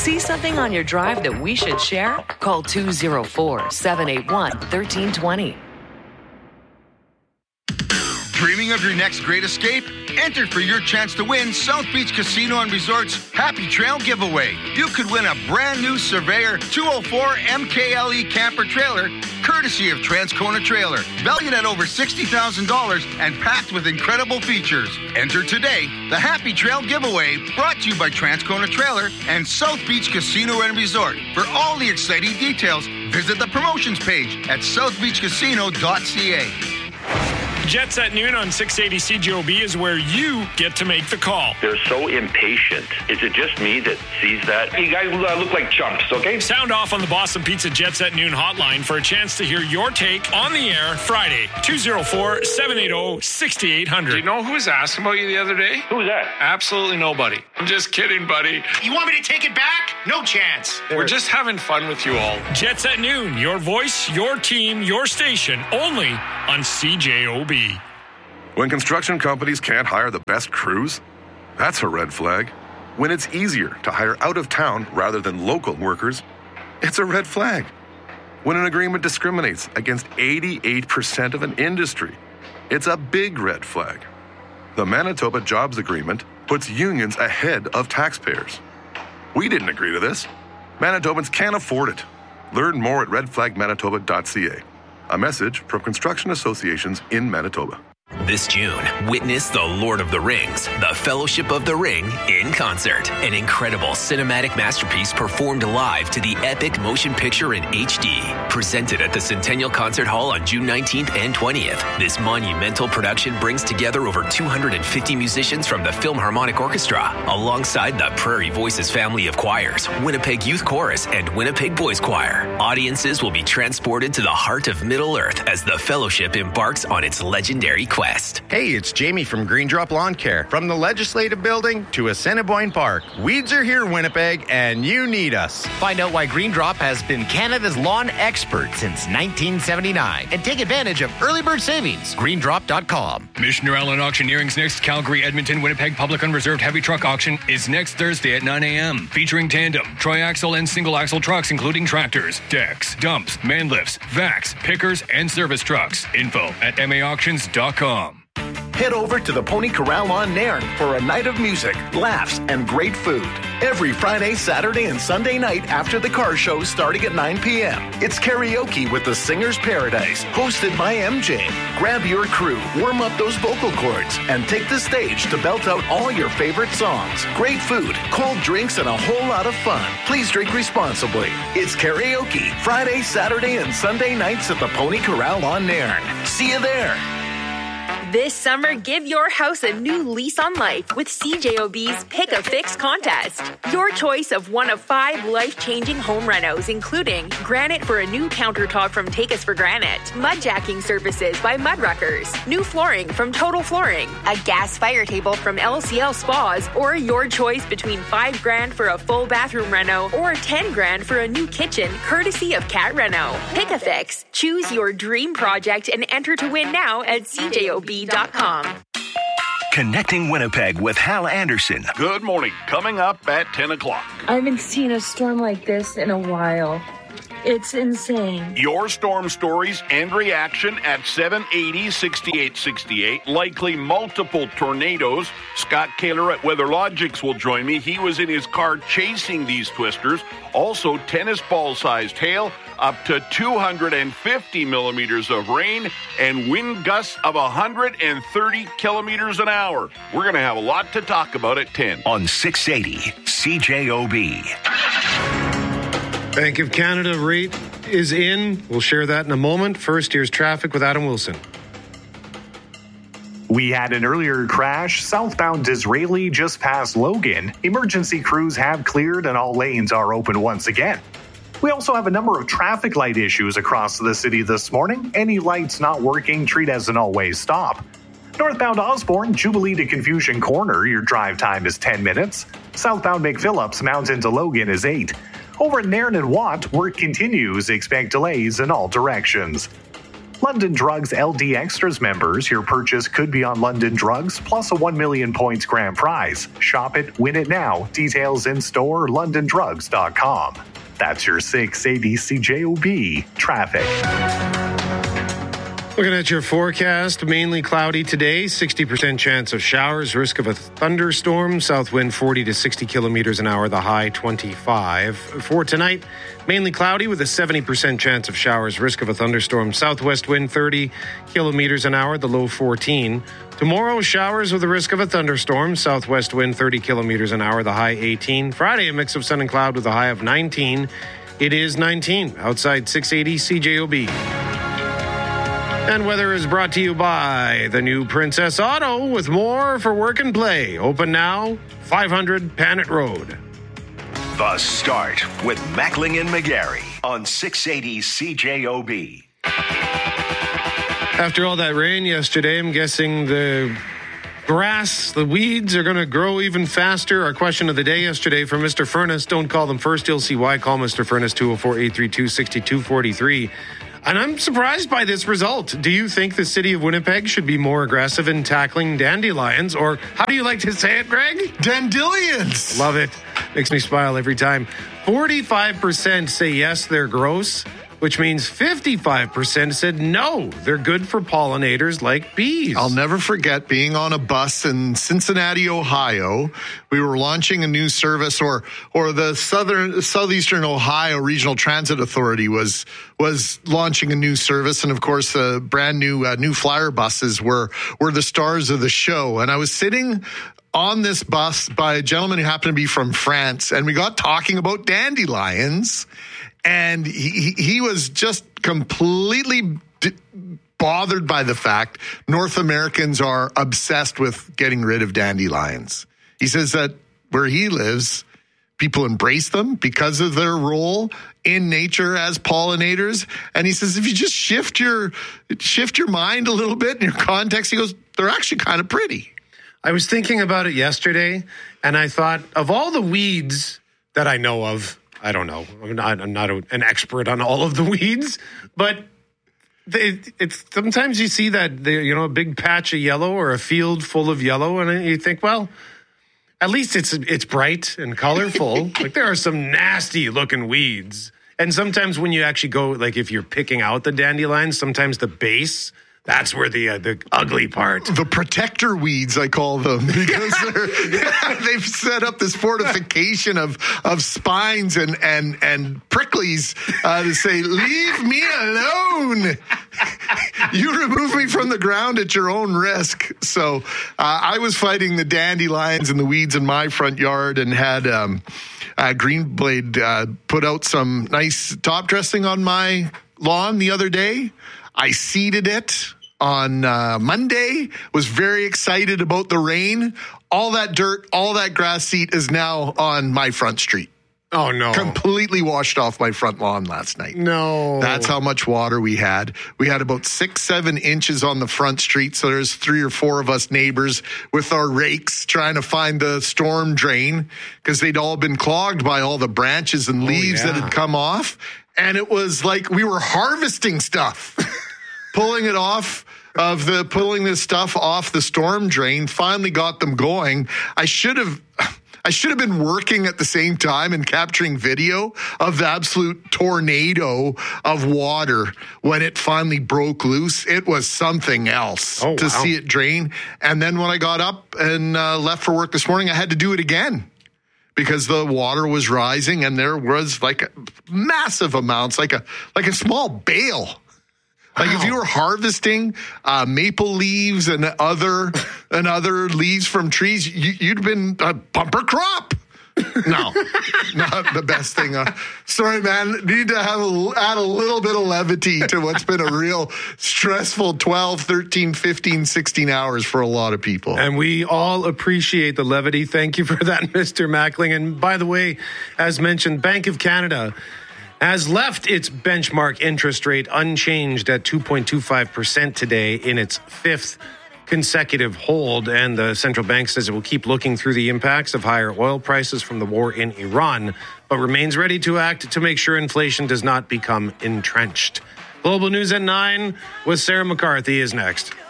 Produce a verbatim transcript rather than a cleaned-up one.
See something on your drive that we should share? Call two oh four, seven eight one, one three two zero. Dreaming of your next great escape? Enter for your chance to win South Beach Casino and Resort's Happy Trail Giveaway. You could win a brand new Surveyor two oh four M K L E camper trailer, courtesy of Transcona Trailer, valued at over sixty thousand dollars and packed with incredible features. Enter today. The Happy Trail Giveaway, brought to you by Transcona Trailer and South Beach Casino and Resort. For all the exciting details, visit the promotions page at south beach casino dot c a. Jets at noon on six eighty C J O B is where you get to make the call. They're so impatient. Is it just me that sees that? You guys uh, look like chumps, okay? Sound off on the Boston Pizza Jets at noon hotline for a chance to hear your take on the air Friday, two oh four, seven eight zero, six eight zero zero. Do you know who was asking about you the other day? Who was that? Absolutely nobody. I'm just kidding, buddy. You want me to take it back? No chance. We're just having fun with you all. Jets at noon, your voice, your team, your station, only on C J O B. When construction companies can't hire the best crews, that's a red flag. When it's easier to hire out of town rather than local workers, it's a red flag. When an agreement discriminates against eighty-eight percent of an industry, it's a big red flag. The Manitoba Jobs Agreement puts unions ahead of taxpayers. We didn't agree to this. Manitobans can't afford it. Learn more at red flag manitoba dot c a. A message from construction associations in Manitoba. This June, witness The Lord of the Rings, The Fellowship of the Ring in concert. An incredible cinematic masterpiece performed live to the epic motion picture in H D. Presented at the Centennial Concert Hall on June nineteenth and twentieth. This monumental production brings together over two hundred fifty musicians from the Philharmonic Orchestra, alongside the Prairie Voices family of choirs, Winnipeg Youth Chorus, and Winnipeg Boys Choir. Audiences will be transported to the heart of Middle-earth as the Fellowship embarks on its legendary quest. Hey, it's Jamie from Green Drop Lawn Care. From the Legislative Building to Assiniboine Park, weeds are here, Winnipeg, and you need us. Find out why Green Drop has been Canada's lawn expert since nineteen seventy-nine and take advantage of early bird savings. green drop dot com. Missioner Allen Auctioneering's next Calgary, Edmonton, Winnipeg Public Unreserved Heavy Truck Auction is next Thursday at nine a.m. featuring tandem, triaxle, and single-axle trucks, including tractors, decks, dumps, man lifts, vacs, pickers, and service trucks. Info at m a auctions dot com. Head over to the Pony Corral on Nairn for a night of music, laughs, and great food. Every Friday, Saturday, and Sunday night after the car show starting at nine p.m. It's karaoke with the Singer's Paradise, hosted by M J. Grab your crew, warm up those vocal cords, and take the stage to belt out all your favorite songs. Great food, cold drinks, and a whole lot of fun. Please drink responsibly. It's karaoke, Friday, Saturday, and Sunday nights at the Pony Corral on Nairn. See you there. This summer, give your house a new lease on life with C J O B's Pick a Fix contest. Your choice of one of five life-changing home renos, including granite for a new countertop from Take Us for Granite, mud jacking services by Mudruckers, new flooring from Total Flooring, a gas fire table from L C L Spas, or your choice between five grand for a full bathroom reno or ten grand for a new kitchen, courtesy of Cat Reno. Pick a Fix. Choose your dream project and enter to win now at C J O B dot com. Connecting Winnipeg with Hal Anderson. Good morning. Coming up at ten o'clock. I haven't seen a storm like this in a while. It's insane. Your storm stories and reaction at seven eighty, sixty-eight sixty-eight. Likely multiple tornadoes. Scott Kaler at WeatherLogics will join me. He was in his car chasing these twisters. Also, tennis ball-sized hail, up to two hundred fifty millimeters of rain, and wind gusts of one hundred thirty kilometers an hour. We're going to have a lot to talk about at ten. On six eighty C J O B. Bank of Canada rate is in. We'll share that in a moment. First, here's traffic with Adam Wilson. We had an earlier crash southbound Disraeli just past Logan. Emergency crews have cleared and all lanes are open once again. We also have a number of traffic light issues across the city this morning. Any lights not working, treat as an always stop. Northbound Osborne, Jubilee to Confusion Corner, your drive time is ten minutes. Southbound McPhillips, Mountain to Logan is eight. Over at Nairn and Watt, work continues. Expect delays in all directions. London Drugs L D Extras members, your purchase could be on London Drugs plus a one million points grand prize. Shop it, win it now. Details in store, london drugs dot com. That's your six eighty C J O B traffic. Looking at your forecast, mainly cloudy today, sixty percent chance of showers, risk of a thunderstorm, south wind forty to sixty kilometers an hour, the high twenty-five. For tonight, mainly cloudy with a seventy percent chance of showers, risk of a thunderstorm, southwest wind thirty kilometers an hour, the low fourteen. Tomorrow, showers with a risk of a thunderstorm, southwest wind thirty kilometers an hour, the high eighteen. Friday, a mix of sun and cloud with a high of nineteen. It is nineteen outside six eighty C J O B. And weather is brought to you by the new Princess Auto with more for work and play. Open now, five hundred Panet Road. The Start with Mackling and McGarry on six eighty C J O B. After all that rain yesterday, I'm guessing the grass, the weeds are going to grow even faster. Our question of the day yesterday from Mister Furnace. Don't call them first. You'll see why. Call Mister Furnace, two oh four, eight three two, six two four three. And I'm surprised by this result. Do you think the city of Winnipeg should be more aggressive in tackling dandelions? Or how do you like to say it, Greg? Dandelions. Love it. Makes me smile every time. forty-five percent say yes, they're gross, which means fifty-five percent said no, they're good for pollinators like bees. I'll never forget being on a bus in Cincinnati, Ohio. We were launching a new service, or or the Southern Southeastern Ohio Regional Transit Authority was was launching a new service, and of course, the brand new uh, new flyer buses were were the stars of the show. And I was sitting on this bus by a gentleman who happened to be from France, and we got talking about dandelions. And he, he was just completely d- bothered by the fact North Americans are obsessed with getting rid of dandelions. He says that where he lives, people embrace them because of their role in nature as pollinators. And he says if you just shift your shift your mind a little bit in your context, he goes, they're actually kind of pretty. I was thinking about it yesterday, and I thought of all the weeds that I know of, I don't know. I'm not, I'm not a, an expert on all of the weeds, but they, it's sometimes you see that, they, you know, a big patch of yellow or a field full of yellow, and you think, well, at least it's it's bright and colorful. Like there are some nasty looking weeds, and sometimes when you actually go, like if you're picking out the dandelions, sometimes the base. That's where the uh, the ugly part. The protector weeds, I call them, because they're, they've set up this fortification of of spines and and and pricklies uh, to say, "Leave me alone. You remove me from the ground at your own risk." So uh, I was fighting the dandelions and the weeds in my front yard, and had um, uh, Greenblade uh, put out some nice top dressing on my lawn the other day. I seeded it on uh, Monday, was very excited about the rain. All that dirt, all that grass seed is now on my front street. Oh, no. Completely washed off my front lawn last night. No. That's how much water we had. We had about six, seven inches on the front street. So there's three or four of us neighbors with our rakes trying to find the storm drain because they'd all been clogged by all the branches and leaves oh, yeah. that had come off. And it was like we were harvesting stuff. Pulling it off of the, pulling this stuff off the storm drain, finally got them going. I should have, I should have been working at the same time and capturing video of the absolute tornado of water when it finally broke loose. It was something else oh, to wow. see it drain. And then when I got up and uh, left for work this morning, I had to do it again. Because the water was rising and there was like massive amounts, like a like a small bale. Like wow. if you were harvesting uh, maple leaves and other and other leaves from trees, you, you'd been a bumper crop. No, not the best thing. Uh, sorry, man. Need to have a, add a little bit of levity to what's been a real stressful twelve, thirteen, fifteen, sixteen hours for a lot of people. And we all appreciate the levity. Thank you for that, Mister Mackling. And by the way, as mentioned, Bank of Canada has left its benchmark interest rate unchanged at two point two five percent today in its fifth consecutive hold, and the central bank says it will keep looking through the impacts of higher oil prices from the war in Iran, but remains ready to act to make sure inflation does not become entrenched. Global News at nine with Sarah McCarthy is next.